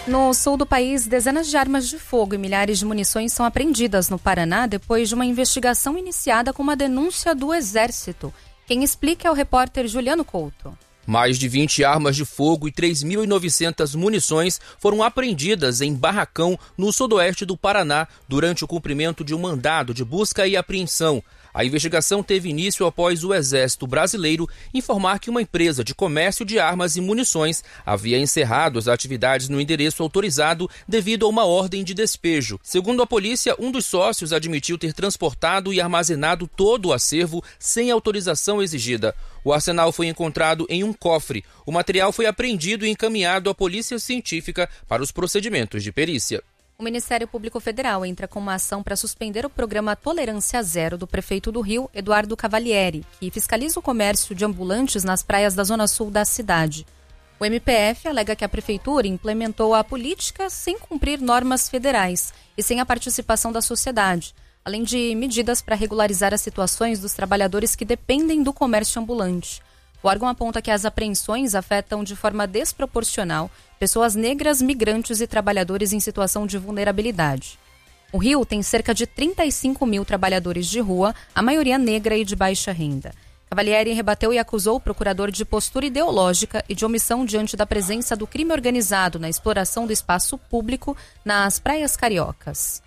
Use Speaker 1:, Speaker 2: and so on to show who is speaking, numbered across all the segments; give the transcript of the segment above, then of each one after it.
Speaker 1: No sul do país, dezenas de armas de fogo e milhares de munições são apreendidas no Paraná depois de uma investigação iniciada com uma denúncia do Exército. Quem explica é o repórter Juliano Couto.
Speaker 2: Mais de 20 armas de fogo e 3.900 munições foram apreendidas em Barracão, no sudoeste do Paraná, durante o cumprimento de um mandado de busca e apreensão. A investigação teve início após o Exército Brasileiro informar que uma empresa de comércio de armas e munições havia encerrado as atividades no endereço autorizado devido a uma ordem de despejo. Segundo a polícia, um dos sócios admitiu ter transportado e armazenado todo o acervo sem autorização exigida. O arsenal foi encontrado em um cofre. O material foi apreendido e encaminhado à Polícia Científica para os procedimentos de perícia.
Speaker 1: O Ministério Público Federal entra com uma ação para suspender o programa Tolerância Zero do prefeito do Rio, Eduardo Cavalieri, que fiscaliza o comércio de ambulantes nas praias da zona sul da cidade. O MPF alega que a prefeitura implementou a política sem cumprir normas federais e sem a participação da sociedade, além de medidas para regularizar as situações dos trabalhadores que dependem do comércio ambulante. O órgão aponta que as apreensões afetam de forma desproporcional pessoas negras, migrantes e trabalhadores em situação de vulnerabilidade. O Rio tem cerca de 35 mil trabalhadores de rua, a maioria negra e de baixa renda. Cavalieri rebateu e acusou o procurador de postura ideológica e de omissão diante da presença do crime organizado na exploração do espaço público nas praias cariocas.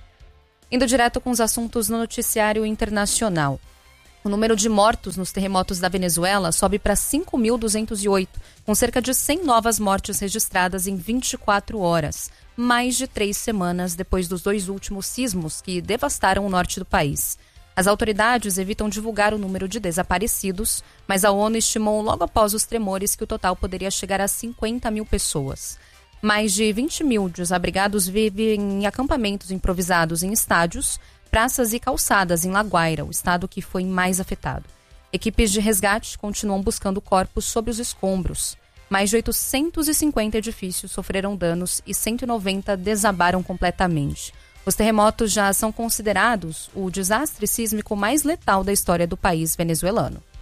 Speaker 1: Indo direto com os assuntos no noticiário internacional. O número de mortos nos terremotos da Venezuela sobe para 5.208, com cerca de 100 novas mortes registradas em 24 horas, mais de 3 semanas depois dos 2 últimos sismos que devastaram o norte do país. As autoridades evitam divulgar o número de desaparecidos, mas a ONU estimou logo após os tremores que o total poderia chegar a 50 mil pessoas. Mais de 20 mil desabrigados vivem em acampamentos improvisados em estádios, praças e calçadas em La Guaira, o estado que foi mais afetado. Equipes de resgate continuam buscando corpos sob os escombros. Mais de 850 edifícios sofreram danos e 190 desabaram completamente. Os terremotos já são considerados o desastre sísmico mais letal da história do país venezuelano.